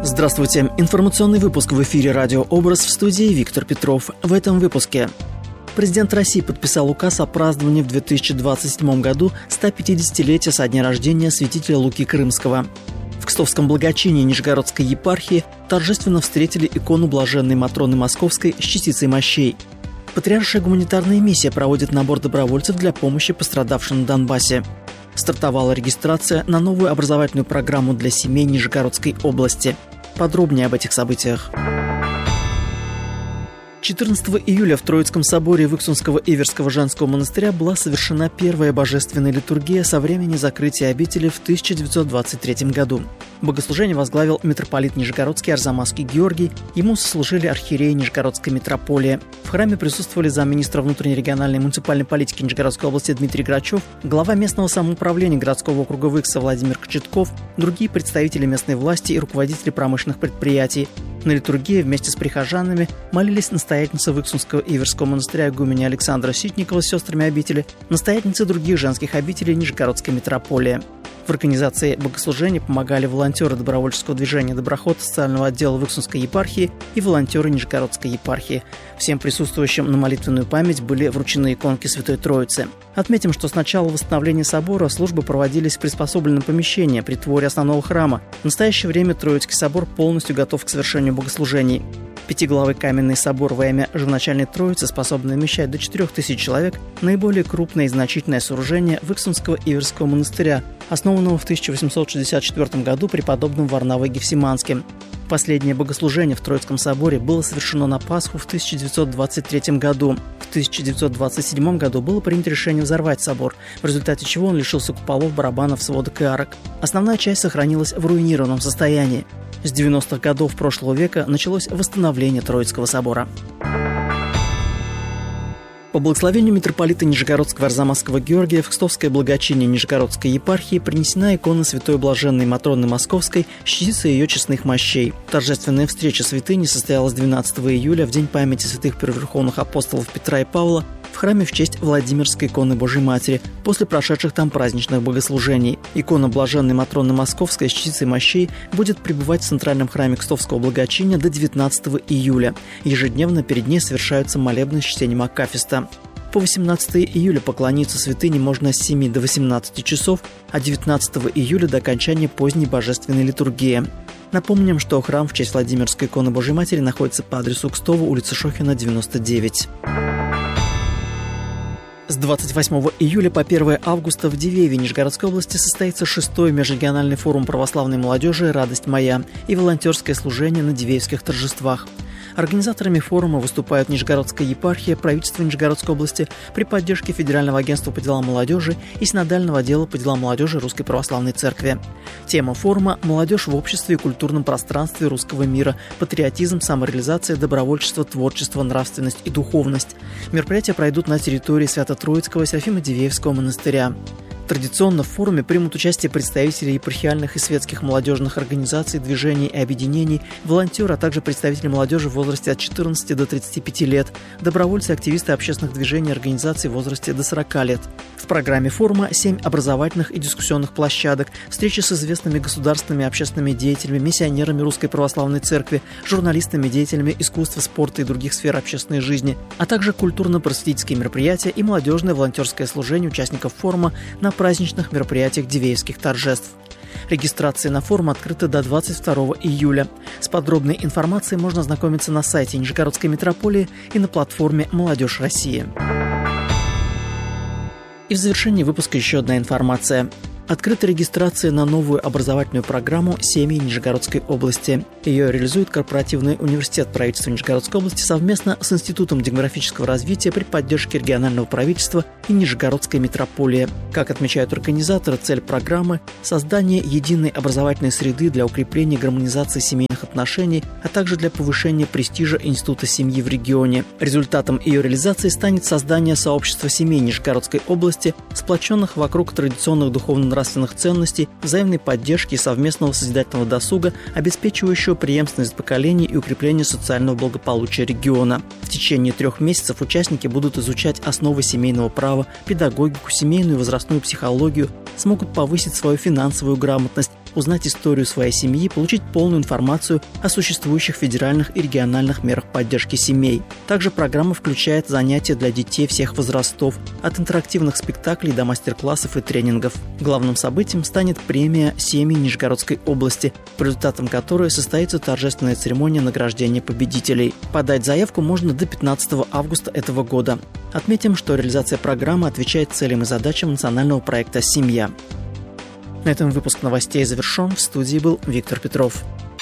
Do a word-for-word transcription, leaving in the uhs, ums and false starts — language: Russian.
Здравствуйте. Информационный выпуск в эфире «Радио Образ», в студии Виктор Петров. В этом выпуске. Президент России подписал указ о праздновании в две тысячи двадцать седьмом году сто пятидесятилетия со дня рождения святителя Луки Крымского. В Кстовском благочинии Нижегородской епархии торжественно встретили икону блаженной Матроны Московской с частицей мощей. Патриаршая гуманитарная миссия проводит набор добровольцев для помощи пострадавшим на Донбассе. Стартовала регистрация на новую образовательную программу для семей Нижегородской области. Подробнее об этих событиях. четырнадцатого июля в Троицком соборе Выксунского Иверского женского монастыря была совершена первая божественная литургия со времени закрытия обители в тысяча девятьсот двадцать третьем году. Богослужение возглавил митрополит Нижегородский Арзамасский Георгий, ему сослужили архиереи Нижегородской митрополии. В храме присутствовали замминистра внутренней региональной и муниципальной политики Нижегородской области Дмитрий Грачев, глава местного самоуправления городского округа Выкса Владимир Кочетков, другие представители местной власти и руководители промышленных предприятий. На литургии вместе с прихожанами молились настоятельница Выксунского Иверского монастыря игуменя Александра Ситникова с сестрами обители, настоятельницы других женских обителей Нижегородской митрополии. В организации богослужений помогали волонтеры добровольческого движения «Доброход» социального отдела Выксунской епархии и волонтеры Нижегородской епархии. Всем присутствующим на молитвенную память были вручены иконки Святой Троицы. Отметим, что с начала восстановления собора службы проводились в приспособленном помещении при творе основного храма. В настоящее время Троицкий собор полностью готов к совершению богослужений. Пятиглавый каменный собор во имя Живоначальной Троицы, способный вмещать до четырех тысяч человек, наиболее крупное и значительное сооружение Выксунского Иверского монастыря, основанного в тысяча восемьсот шестьдесят четвёртом году преподобным Варнавой Гефсиманским. Последнее богослужение в Троицком соборе было совершено на Пасху в тысяча девятьсот двадцать третьем году. В тысяча девятьсот двадцать седьмом году было принято решение взорвать собор, в результате чего он лишился куполов, барабанов, сводок и арок. Основная часть сохранилась в руинированном состоянии. С девяностых годов прошлого века началось восстановление Троицкого собора. По благословению митрополита Нижегородского Арзамасского Георгия в Кстовское благочиние Нижегородской епархии принесена икона святой блаженной Матроны Московской с частицей ее честных мощей. Торжественная встреча святыни состоялась двенадцатого июля в день памяти святых первоверховных апостолов Петра и Павла в храме в честь Владимирской иконы Божьей Матери после прошедших там праздничных богослужений. Икона блаженной Матроны Московской с частицей мощей будет пребывать в центральном храме Кстовского благочиния до девятнадцатого июля. Ежедневно перед ней совершаются молебны с чтением акафиста. По восемнадцатого июля поклониться святыне можно с семи до восемнадцати часов, а девятнадцатого июля до окончания поздней божественной литургии. Напомним, что храм в честь Владимирской иконы Божьей Матери находится по адресу Кстово, улица Шохина, девяносто девять. С двадцать восьмого июля по первое августа в Дивееве Нижегородской области состоится шестой межрегиональный форум православной молодежи «Радость моя» и волонтерское служение на Дивеевских торжествах. Организаторами форума выступают Нижегородская епархия, правительство Нижегородской области при поддержке Федерального агентства по делам молодежи и Синодального отдела по делам молодежи Русской Православной Церкви. Тема форума – молодежь в обществе и культурном пространстве русского мира, патриотизм, самореализация, добровольчество, творчество, нравственность и духовность. Мероприятия пройдут на территории Свято-Троицкого Серафимо-Дивеевского монастыря. Традиционно в форуме примут участие представители епархиальных и светских молодежных организаций, движений и объединений, волонтеры, а также представители молодежи в возрасте от четырнадцати до тридцати пяти лет, добровольцы, активисты общественных движений и организаций в возрасте до сорока лет. В программе форума семь образовательных и дискуссионных площадок, встречи с известными государственными и общественными деятелями, миссионерами Русской Православной Церкви, журналистами, деятелями искусства, спорта и других сфер общественной жизни, а также культурно-просветительские мероприятия и молодежное волонтерское служение участников форума на праздничных мероприятиях Дивеевских торжеств. Регистрация на форум открыта до двадцать второго июля. С подробной информацией можно ознакомиться на сайте Нижегородской митрополии и на платформе «Молодежь России». И в завершении выпуска еще одна информация. Открыта регистрация на новую образовательную программу «Семьи Нижегородской области». Ее реализует корпоративный университет правительства Нижегородской области совместно с Институтом демографического развития при поддержке регионального правительства и Нижегородской митрополии. Как отмечают организаторы, цель программы – создание единой образовательной среды для укрепления и гармонизации семейных отношений, а также для повышения престижа Института семьи в регионе. Результатом ее реализации станет создание сообщества семей Нижегородской области, сплоченных вокруг традиционных духовно нравственных ценностей, взаимной поддержки и совместного созидательного досуга, обеспечивающего преемственность поколений и укрепление социального благополучия региона. В течение трех месяцев участники будут изучать основы семейного права, педагогику, семейную и возрастную психологию, смогут повысить свою финансовую грамотность, узнать историю своей семьи, получить полную информацию о существующих федеральных и региональных мерах поддержки семей. Также программа включает занятия для детей всех возрастов, от интерактивных спектаклей до мастер-классов и тренингов. Главным событием станет премия «Семьи Нижегородской области», по результатам которой состоится торжественная церемония награждения победителей. Подать заявку можно до пятнадцатого августа этого года. Отметим, что реализация программы отвечает целям и задачам национального проекта «Семья». На этом выпуск новостей завершен. В студии был Виктор Петров.